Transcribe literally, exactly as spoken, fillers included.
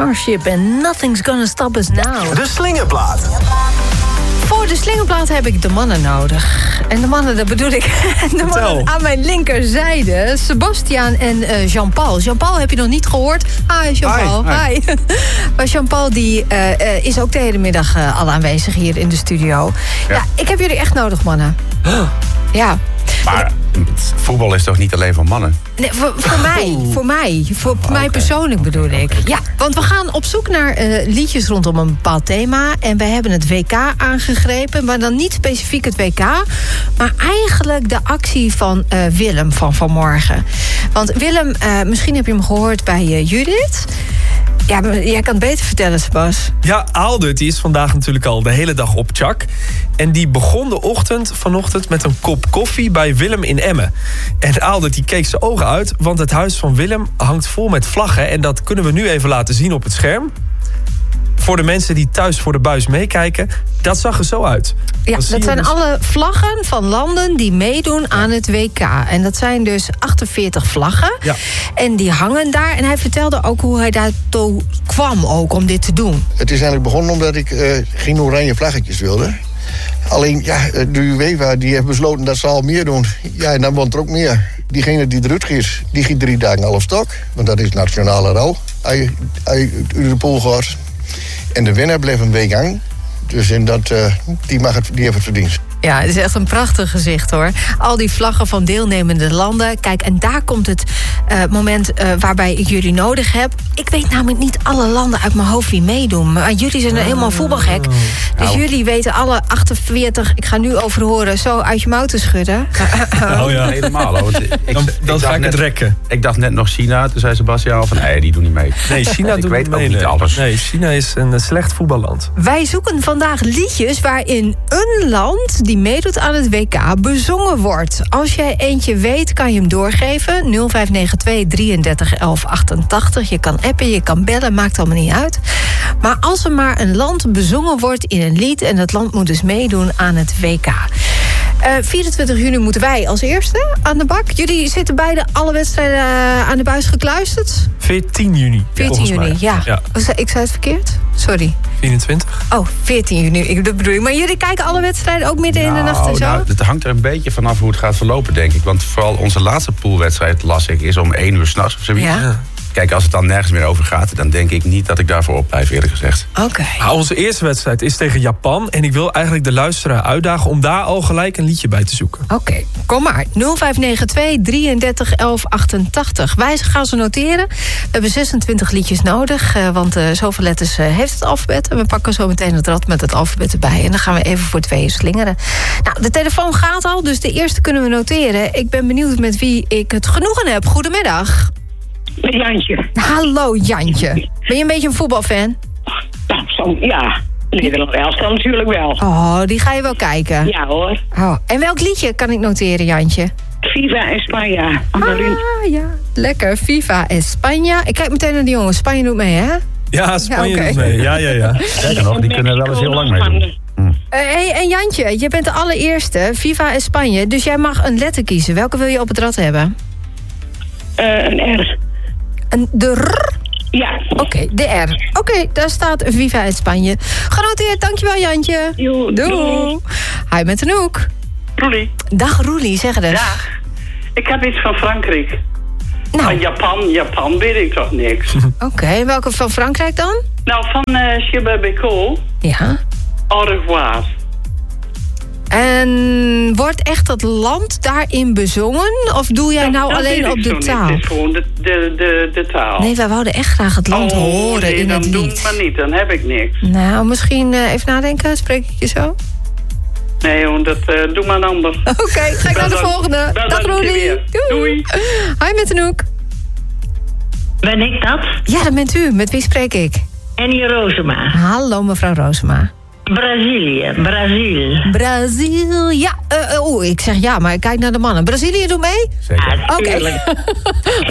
Starship en Nothing's Gonna Stop Us Now. De Slingerplaat. Voor de slingerplaat heb ik de mannen nodig. En de mannen, dat bedoel ik, de mannen aan mijn linkerzijde. Sebastiaan en uh, Jean-Paul. Jean-Paul heb je nog niet gehoord. Hi, Jean-Paul. Hi. Hi. Maar Jean-Paul die, uh, uh, is ook de hele middag uh, al aanwezig hier in de studio. Ja, ja ik heb jullie echt nodig, mannen. Huh. Ja. Maar voetbal is toch niet alleen voor mannen? Nee, voor, voor mij, voor mij. Voor oh, mij okay. persoonlijk bedoel okay, ik. Okay. Ja, want we gaan op zoek naar uh, liedjes rondom een bepaald thema. En wij hebben het W K aangegrepen. Maar dan niet specifiek het W K. Maar eigenlijk de actie van uh, Willem van vanmorgen. Want Willem, uh, misschien heb je hem gehoord bij uh, Judith. Ja, maar jij kan het beter vertellen, Sebas. Ja, Aaldert die is vandaag natuurlijk al de hele dag op tjak. En die begon de ochtend vanochtend met een kop koffie bij Willem in Emmen. En Aaldert die keek zijn ogen uit, want het huis van Willem hangt vol met vlaggen. En dat kunnen we nu even laten zien op het scherm. Voor de mensen die thuis voor de buis meekijken, dat zag er zo uit. Ja, dat zijn dus alle vlaggen van landen die meedoen aan het W K. En dat zijn dus achtenveertig vlaggen. Ja. En die hangen daar. En hij vertelde ook hoe hij daartoe kwam ook om dit te doen. Het is eigenlijk begonnen omdat ik uh, geen oranje vlaggetjes wilde. Alleen, ja, de UEFA die heeft besloten dat ze al meer doen. Ja, en dan wordt er ook meer. Diegene die eruit is, die giet drie dagen half stok. Want dat is nationale rouw. Hij uit de pool gaat. En de winnaar bleef een week hangen. Dus in dat, uh, die, mag het, die heeft het verdiend. Ja, het is echt een prachtig gezicht, hoor. Al die vlaggen van deelnemende landen. Kijk, en daar komt het uh, moment uh, waarbij ik jullie nodig heb. Ik weet namelijk niet alle landen uit mijn hoofd die meedoen. Maar jullie zijn er helemaal voetbalgek. Dus nou. Jullie weten alle achtenveertig... Ik ga nu over horen, zo uit je mouw te schudden. Oh ja, helemaal. Hoor. Ik, ik, dan dan ik ga ik net, het rekken. Ik dacht net nog China. Toen zei Sebastiaan van, nee, die doen niet mee. Nee, China doet ik weet niet mee. Ook niet alles. Nee, China is een slecht voetballand. Wij zoeken vandaag liedjes waarin een land die meedoet aan het W K bezongen wordt. Als jij eentje weet, kan je hem doorgeven. nul vijf negen twee drieëndertig elf achtentachtig. Je kan appen, je kan bellen, maakt allemaal niet uit. Maar als er maar een land bezongen wordt in een lied... en dat land moet dus meedoen aan het W K... Uh, vierentwintig juni moeten wij als eerste aan de bak. Jullie zitten beide alle wedstrijden uh, aan de buis gekluisterd? veertien juni. veertien juni, ja. ja. Ik zei het verkeerd? Sorry. vierentwintig. Oh, veertien juni, ik, dat bedoel ik. Maar jullie kijken alle wedstrijden ook midden nou, in de nacht en zo? Nou, het hangt er een beetje vanaf hoe het gaat verlopen, denk ik. Want vooral onze laatste poolwedstrijd, las ik, is om één uur s'nachts of zoiets. Ja. Kijk, als het dan nergens meer over gaat... dan denk ik niet dat ik daarvoor opblijf, eerlijk gezegd. Oké. Okay. Nou, onze eerste wedstrijd is tegen Japan. En ik wil eigenlijk de luisteraar uitdagen... om daar al gelijk een liedje bij te zoeken. Oké, okay, kom maar. nul vijf negen twee drieëndertig elf achtentachtig. Wij gaan ze noteren. We hebben zesentwintig liedjes nodig. Uh, want uh, zoveel letters uh, heeft het alfabet. En we pakken zo meteen het rad met het alfabet erbij. En dan gaan we even voor tweeën slingeren. Nou, de telefoon gaat al, dus de eerste kunnen we noteren. Ik ben benieuwd met wie ik het genoegen heb. Goedemiddag. Met Jantje. Hallo Jantje. Ben je een beetje een voetbalfan? Nou, zo, ja. Nederland elftal natuurlijk wel. Oh, die ga je wel kijken? Ja hoor. Oh. En welk liedje kan ik noteren, Jantje? Viva España. Ah ja, lekker. Viva España. Ik kijk meteen naar die jongens. Spanje doet mee, hè? Ja, Spanje ja, okay. doet mee. Ja, ja, ja. Sterker nog, die kunnen wel eens heel lang meedoen. Hm. Uh, hey, en Jantje, je bent de allereerste. Viva España. Dus jij mag een letter kiezen. Welke wil je op het rad hebben? Uh, een R. Een, de R? Ja. Oké, okay, de R. Oké, okay, daar staat Viva España. Genoteerd, dankjewel Jantje. Jo, doei. Doei. Hi met Anouk. Roelie. Dag Roelie, zeg het eens. Dag. Ik heb iets van Frankrijk. Nou. Van Japan, Japan weet ik toch niks. Oké, okay, welke van Frankrijk dan? Nou, van uh, Chibabeko. Ja. Au revoir. En wordt echt dat land daarin bezongen? Of doe jij dat, nou dat alleen op de taal? Het is gewoon de, de, de, de taal. Nee, wij wouden echt graag het land oh, horen nee, in het lied. dan doe maar niet, dan heb ik niks. Nou, misschien uh, even nadenken. Spreek ik je zo? Nee, hoor, dat uh, doe maar een ander. Oké, okay, ga ik naar de dan, volgende. Dag Roelie. Doei. Doei. Hi met Anouk. Ben ik dat? Ja, dat bent u. Met wie spreek ik? Annie Rosema. Hallo mevrouw Rosema. Brazilië, Brazil. Brazil, ja. Uh, uh, Oeh, ik zeg ja, maar ik kijk naar de mannen. Brazilië doet mee? Zeker. Oké. Okay.